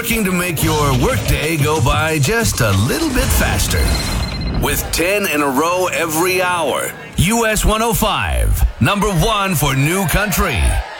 working to make your workday go by just a little bit faster. With 10 in a row every hour. US 105, number one for new country.